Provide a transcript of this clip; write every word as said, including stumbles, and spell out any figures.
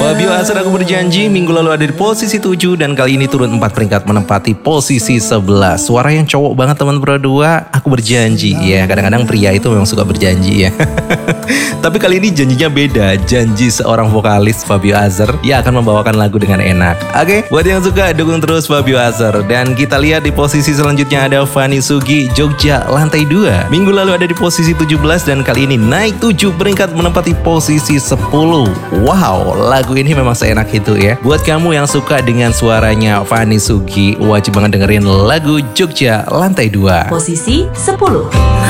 Fabio Azhar, Aku Berjanji minggu lalu ada di posisi tujuh dan kali ini turun empat peringkat menempati posisi sebelas. Suara yang cowok banget teman berdua, Aku Berjanji. Ya, kadang-kadang pria itu memang suka berjanji ya. Tapi kali ini janjinya beda, janji seorang vokalis Fabio Azhar yang akan membawakan lagu dengan enak. Oke, buat yang suka dukung terus Fabio Azhar. Dan kita lihat di posisi selanjutnya ada Fanny Sugi, Jogja Lantai dua. Minggu lalu ada di posisi tujuh belas dan kali ini naik tujuh peringkat menempati posisi sepuluh. Wow, lagu ini memang seenak itu ya. Buat kamu yang suka dengan suaranya Fanny Sugi, wajib banget dengerin lagu Jogja Lantai dua. Posisi sepuluh.